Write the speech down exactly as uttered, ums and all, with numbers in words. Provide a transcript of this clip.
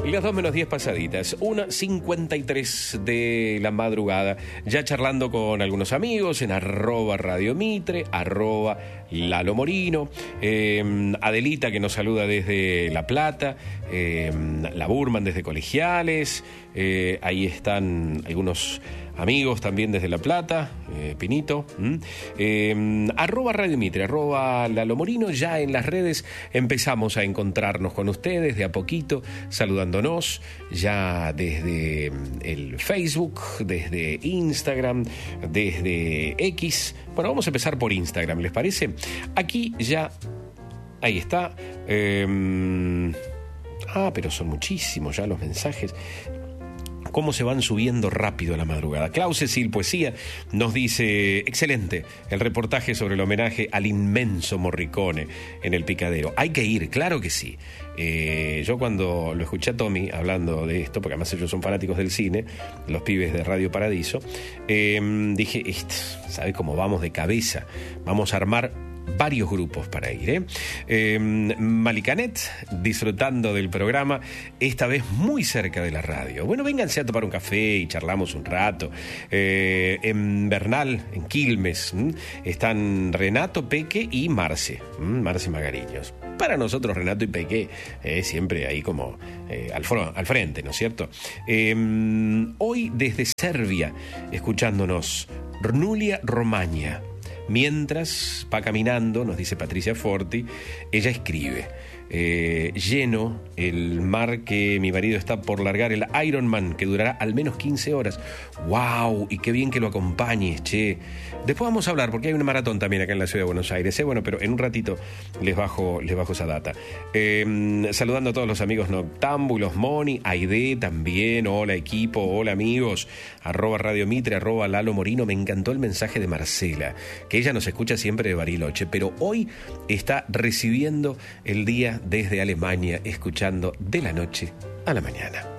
Las dos menos diez pasaditas, una cincuenta y tres de la madrugada, ya charlando con algunos amigos en arroba Radio Mitre, arroba Lalo Morino, eh, Adelita que nos saluda desde La Plata, eh, la Burman desde Colegiales, eh, ahí están algunos amigos también desde La Plata, eh, Pinito, eh, arroba Radio Mitre, arroba Lalo Morino, ya en las redes empezamos a encontrarnos con ustedes de a poquito, saludándonos, ya desde el Facebook, desde Instagram, desde X. Bueno, vamos a empezar por Instagram, ¿les parece? Aquí ya, ahí está. Eh, ah, pero son muchísimos ya los mensajes. Cómo se van subiendo rápido a la madrugada. Klaus Cecil Poesía nos dice: excelente el reportaje sobre el homenaje al inmenso Morricone en el Picadero. Hay que ir, claro que sí. Eh, yo cuando lo escuché a Tommy hablando de esto, porque además ellos son fanáticos del cine, los pibes de Radio Paradiso, eh, dije, ¿sabes cómo vamos de cabeza? Vamos a armar varios grupos para ir, ¿eh? eh Malicanet, disfrutando del programa, esta vez muy cerca de la radio. Bueno, vénganse a tomar un café y charlamos un rato. Eh, en Bernal, en Quilmes, ¿m? están Renato, Peque y Marce, ¿m? Marce Magariños. Para nosotros Renato y Peque, eh, siempre ahí como eh, al, for- al frente, ¿no es cierto? Eh, hoy desde Serbia, escuchándonos, Rnulia Romaña. Mientras va caminando, nos dice Patricia Forti, ella escribe: eh, lleno el mar que mi marido está por largar, el Ironman, que durará al menos quince horas. ¡Wow! Y qué bien que lo acompañes, che. Después vamos a hablar, porque hay una maratón también acá en la ciudad de Buenos Aires, ¿eh? Bueno, pero en un ratito les bajo, les bajo esa data. Eh, saludando a todos los amigos noctámbulos, Moni, Aide también, hola equipo, hola amigos, arroba Radio Mitre, arroba Lalo Morino. Me encantó el mensaje de Marcela, que ella nos escucha siempre de Bariloche, pero hoy está recibiendo el día desde Alemania, escuchando de la noche a la mañana.